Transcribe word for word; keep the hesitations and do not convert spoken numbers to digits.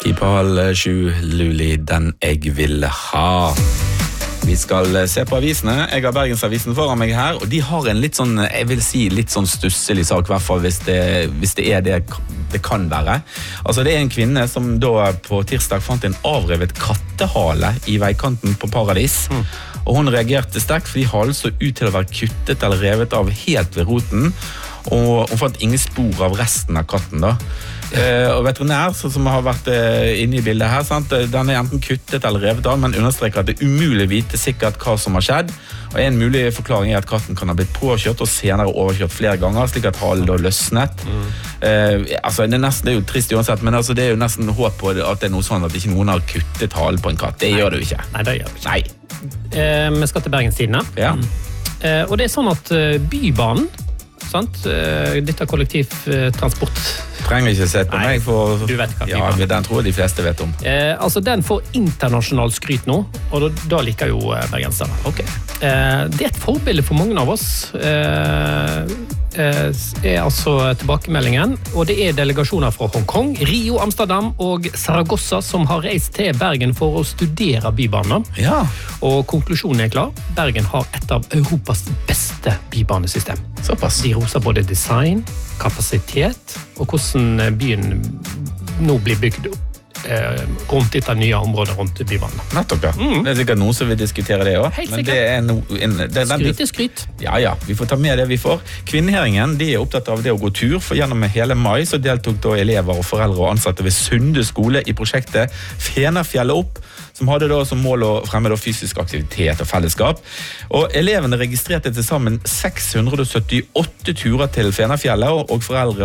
Ti på halv sju, Luli, den jeg ville ha. Vi skal se på avisene. Jeg har Bergensavisen foran meg her, og de har en litt sånn, jeg vil si litt sånn stusselig sak, I hvert fall hvis det, hvis det er det det kan være. Altså det er en kvinne som da på tirsdag fant en avrevet kattehale I veikanten på Paradis. Mm. Og hun reagerte sterkt fordi halen så ut til å være kuttet eller revet av helt ved roten, og hun fant ingen spor av resten av katten da. Uh, og veterinær som har vært uh, inne I bildet her, sant? Den er enten kuttet eller revet av, men understreker at det er umulig å vite sikkert hva som har skjedd, og en mulig forklaring er at katten kan ha blitt påkjørt og senere overkjørt flere ganger, slik at halen da løsnet. Mm. Uh, altså, det er, nesten, det er jo trist uansett, men altså, det er jo nesten håp på at det er noe sånn at ikke noen har kuttet halen på en katt. Det Nei. Gjør det jo ikke. Nei, det gjør det ikke. Nei. Uh, vi skal til Bergenstidene. Ja. Uh, og det er sånn at uh, Bybanen, sant? Uh, dette er kollektivtransport. Trenger ikke sett på Nei, meg for... Du vet hva ja, den tror jeg de fleste vet om. Eh, altså, den får internasjonal skryt nå, og da, da liker jo eh, bergensere. Ok. Eh, det er et forbilde for mange av oss. Eh, eh, er altså tilbakemeldingen, og det er delegasjoner fra Hongkong, Rio, Amsterdam og Zaragoza som har reist til Bergen for å studere bybaner. Ja. Og konklusjonen er klar. Bergen har et av Europas beste bybanesystem. Såpass. De roser både design, kapasitet og hvordan byen nå blir bygd eh, rundt dette nye området rundt bybanen. Nettopp, ja. Mm. Det er sikkert noen som vil diskutere det også. Helt men sikkert. Det er no, en, det, skryt er skryt. Ja, ja, vi får ta med det vi får. Kvinneheringen, de er opptatt av det å gå tur, for gjennom hele mai så deltok da elever og foreldre og ansatte ved Sunde skole I prosjektet Fenafjellet opp, som hadde da som mål å fremme da fysisk aktivitet og fellesskap. Og elevene registrerte til sammen seks hundre og syttiåtte turer til Fenafjellet, og foreldre